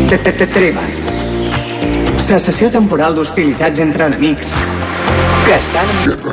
Treva. Cessació temporal d'hostilitats entre enemics que estan en guerra.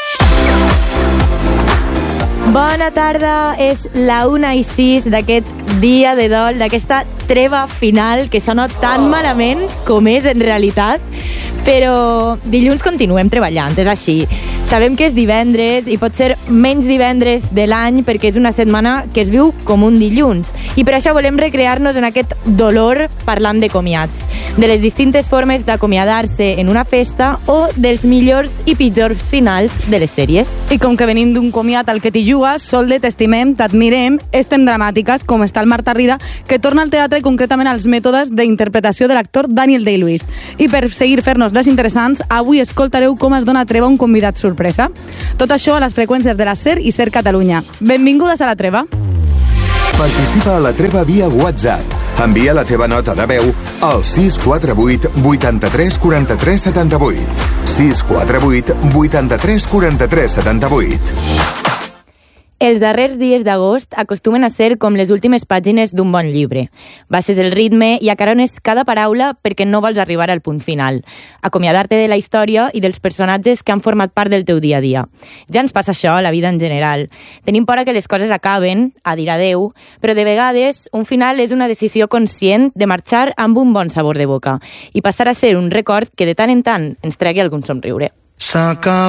Bona tarda, és la 1:06 d'aquest dia de dol, d'aquesta treva final que sona tan malament com és en realitat, però dilluns continuem treballant, és així. Sabem que és divendres i pot ser menys divendres de l'any perquè és una setmana que es viu com un dilluns i per això volem recrear-nos en aquest dolor parlant de comiats, de les distintes formes d'acomiadar-se en una festa o dels millors i pitjors finals de les sèries. I com que venim d'un comiat al que t'hi jugues, Solde, t'estimem, t'admirem, estem dramàtiques, com està el Marta Rida, que torna al teatre concretament als mètodes d'interpretació de l'actor Daniel Day-Lewis. I per seguir fer-nos les interessants, avui escoltareu com es dona treva a un convidat sorpresa. Tot això a les freqüències de la SER i SER Catalunya. Benvingudes a la treva. Participa a la treva via WhatsApp. Envia la teva nota de veu al 648 83 43 78. 648 83 43 78. Els darrers dies d'agost acostumen a ser com les últimes pàgines d'un bon llibre. Baixes el ritme i acarones cada paraula perquè no vols arribar al punt final. Acomiadar-te de la història i dels personatges que han format part del teu dia a dia. Ja ens passa això a la vida en general. Tenim por a que les coses acaben, a dir adeu, però de vegades un final és una decisió conscient de marxar amb un bon sabor de boca i passar a ser un record que de tant en tant ens tregui algun somriure.